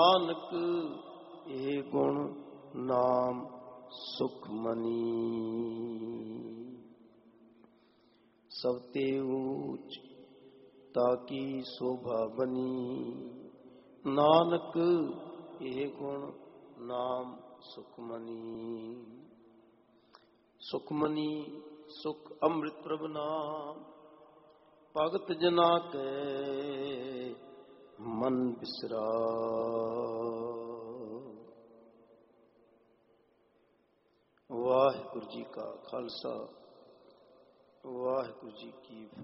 ਨਾਨਕ ਇਹ ਗੁਣ ਨਾਮ ਸੁਖਮਨੀ। ਸਭ ਤੇ ਊਚ ਤਾਕੀ ਸ਼ੋਭਾ ਬਨੀ। ਨਾਨਕ ਇਹ ਗੁਣ ਨਾਮ ਸੁਖਮਨੀ। ਸੁਖਮਨੀ ਸੁਖ ਅੰਮ੍ਰਿਤ ਪ੍ਰਭ ਨਾਮ। ਭਗਤ ਜਨਾ ਕੈ ਮਨ ਬਿਸਰਾ। ਵਾਹਿਗੁਰੂ ਜੀ ਕਾ ਖਾਲਸਾ, ਵਾਹਿਗੁਰੂ ਜੀ ਕੀ ਫਤਿਹ।